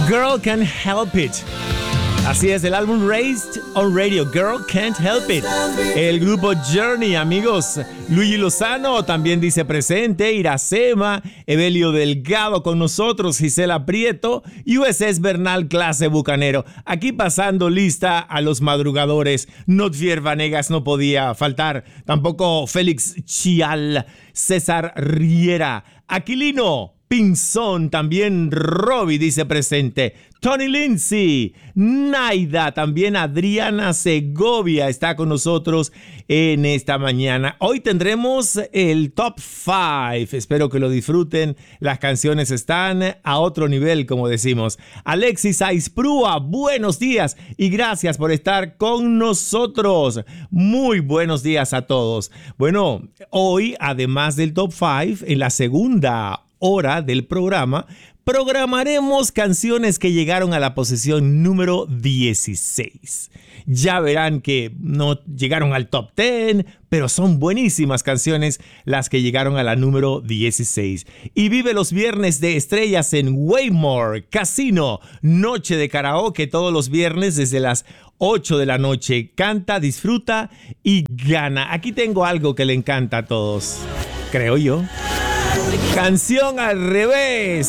Girl Can't Help It. Así es, el álbum Raised on Radio, Girl Can't Help It. El grupo Journey, amigos. Luigi Lozano también dice presente. Iracema, Evelio Delgado con nosotros, Gisela Prieto y USS Bernal clase bucanero. Aquí pasando lista a los madrugadores. Notvier Vanegas no podía faltar. Tampoco Félix Chial, César Riera, Aquilino Pinzón, también Robbie dice presente. Tony Lindsay, Naida, también Adriana Segovia está con nosotros en esta mañana. Hoy tendremos el Top 5. Espero que lo disfruten. Las canciones están a otro nivel, como decimos. Alexis Aisprúa, buenos días y gracias por estar con nosotros. Muy buenos días a todos. Bueno, hoy, además del Top 5, en la segunda hora del programa, programaremos canciones que llegaron a la posición número 16. Ya verán que no llegaron al top 10, pero son buenísimas canciones las que llegaron a la número 16. Y vive los viernes de estrellas en Waymore Casino, noche de karaoke todos los viernes desde las 8 de la noche. Canta, disfruta y gana. Aquí tengo algo que le encanta a todos, creo yo. Canción al revés.